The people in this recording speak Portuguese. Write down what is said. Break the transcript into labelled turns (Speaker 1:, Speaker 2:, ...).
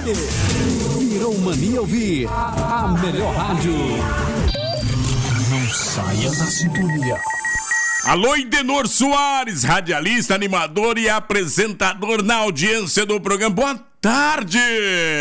Speaker 1: Virou mania ouvir a melhor rádio. Não saia da sintonia.
Speaker 2: Alô, Idenor Soares, radialista, animador e apresentador na audiência do programa. Boa tarde!